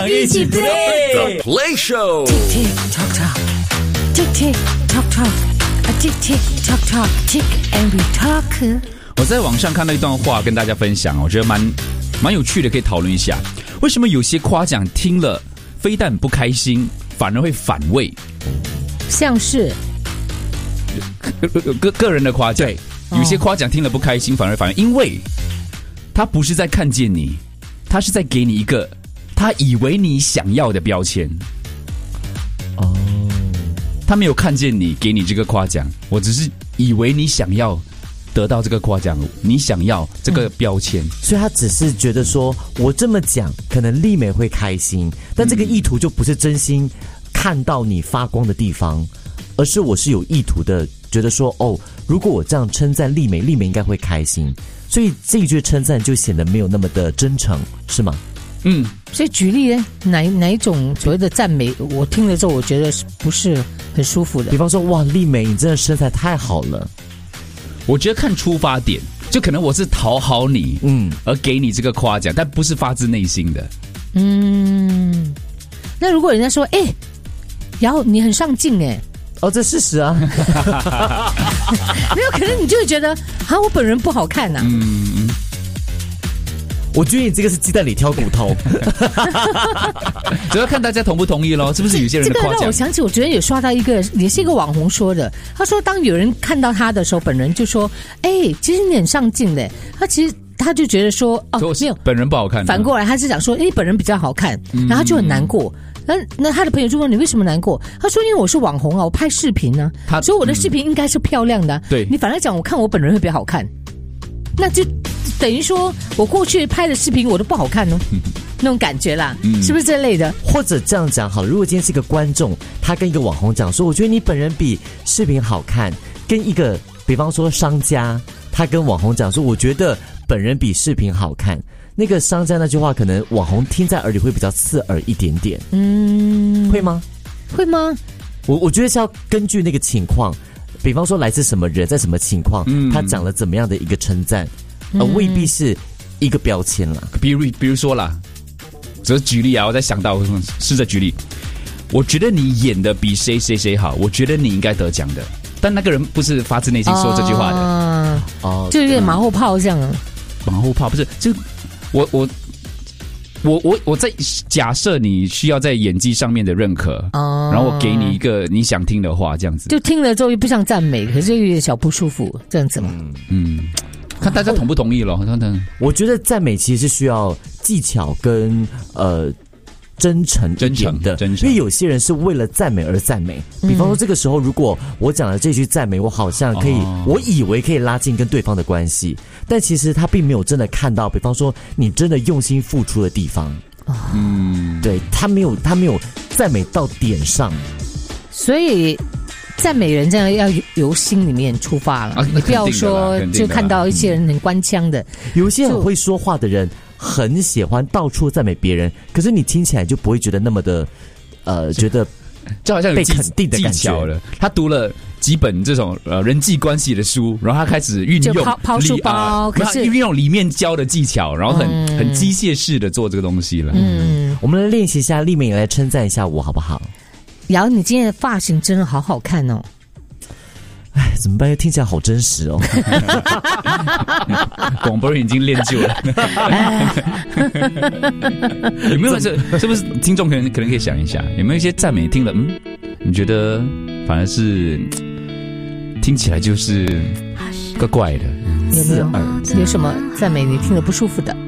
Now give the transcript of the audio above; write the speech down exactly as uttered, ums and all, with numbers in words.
想一起 play The Play Show。 Tick tock tock, tick tick tock tock, a tick tick tock tock, tick and we talk。 我在网上看到一段话跟大家分享，我觉得蛮蛮有趣的，可以讨论一下。为什么有些夸奖听了非但不开心，反而会反胃？ 像是个个人的夸奖，有些夸奖听了不开心，反而反胃，因为他不是在看见你，他是在给你一个他以为你想要的标签。哦，他没有看见你，给你这个夸奖，我只是以为你想要得到这个夸奖，你想要这个标签、嗯、 所以他只是觉得说我这么讲可能丽美会开心，但这个意图就不是真心看到你发光的地方，而是我是有意图的觉得说，哦，如果我这样称赞丽美，丽美应该会开心，所以这一句称赞就显得没有那么的真诚，是吗？ 嗯， 所以举例呢，哪哪一种所谓的赞美，我听了之后我觉得不是很舒服的？ 比方说，哇，丽美你真的身材太好了。 我觉得看出发点，就可能我是讨好你，嗯，而给你这个夸奖，但不是发自内心的。 嗯，那如果人家说，哎、欸，然后你很上进，哎， 哦，这事实啊， 没有，可能你就会觉得，啊，我本人不好看呐、啊。 嗯， 我觉得你这个是鸡蛋里挑骨头， 主要看大家同不同意咯，是不是有些人的夸奖？ 这个让我想起，我昨天有刷到一个，也是一个网红说的，他说当有人看到他的时候，本人就说，哎、欸，其实你很上进的，他其实。他就觉得说哦，没有， 本人不好看。 反过来，他是讲说，哎，本人比较好看，然后他就很难过。那那他的朋友就问你为什么难过？他说因为我是网红啊，我拍视频呢、啊，所以我的视频应该是漂亮的、啊。 对， 你反而讲我看我本人会比较好看，那就等于说我过去拍的视频我都不好看哦，那种感觉啦，嗯、是不是这类的？ 或者这样讲好了，如果今天是一个观众，他跟一个网红讲说，我觉得你本人比视频好看，跟一个比方说商家，他跟网红讲说，我觉得。本人比视频好看，那个商家那句话可能网红听在耳里会比较刺耳一点点，嗯，会吗？ 会吗？ 我我觉得是要根据那个情况，比方说来自什么人，在什么情况，嗯、他讲了怎么样的一个称赞，而未必是一个标签啦。 比如比如说啦，只是举例啊，我在想到试着举例，我觉得你演的比谁谁谁好，我觉得你应该得奖的，但那个人不是发自内心说这句话的， 哦，哦就有点马后炮这样啊。 马后炮不是，就我我我我我在假设你需要在演技上面的认可，哦，然后我给你一个你想听的话，这样子， 就听了之后又不想赞美，可是又有点小不舒服，这样子嘛。 嗯，看大家同不同意咯。 我觉得赞美其实是需要技巧跟呃。真诚一点的， 真诚， 因为有些人是为了赞美而赞美。比方说，这个时候如果我讲了这句赞美，我好像可以，哦、我以为可以拉近跟对方的关系，但其实他并没有真的看到，比方说你真的用心付出的地方。嗯，对他没有，他没有赞美到点上， 所以赞美人这样要由心里面出发了，啊、你不要说就看到一些人很官腔的， 有些很会说话的人。很喜欢到处赞美别人，可是你听起来就不会觉得那么的，呃，觉得就好像有被肯定的感觉了。他读了几本这种呃人际关系的书，然后他开始运用抛抛书包，可是运用里面教的技巧，然后很、嗯、很机械式的做这个东西了。 嗯，我们来练习一下，丽美来称赞一下我好不好？ 瑶，你今天的发型真的好好看哦。 哎，怎么办？听起来好真实哦！ 广播人已经练就了。有没有这？是不是听众可能可能可以想一下，有没有一些赞美听了，嗯，你觉得反而是听起来就是怪怪的？ 有没有？有什么赞美你听了不舒服的？